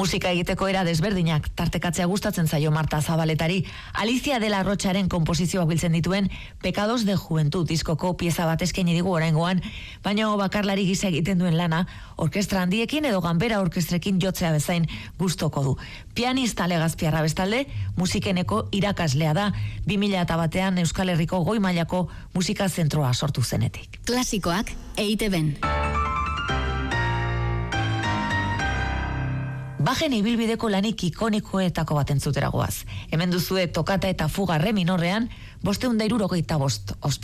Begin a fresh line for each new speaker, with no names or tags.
Musika egiteko era desberdinak tartekatzea gustatzen zaio Marta Zabaletari. Alicia de la Rocharen konposizioak biltzen dituen Pecados de Juventud diskoko pieza bat eskaini digu oraingoan, baina bakarlari gisa egiten duen lana orkestra handiekin edo ganbera orkestrekin jotzea bezain gustoko du. Pianista Legazpiarra bestalde, musikeneko irakaslea da, 2001 Euskal Herriko goi mailako musika zentroa sortu zenetik.
Klasikoak EITB-n.
Bajen ibilbideko lanik ikonikoetako bat entzutera goaz. Hemen duzue tokata eta fuga re minorrean 575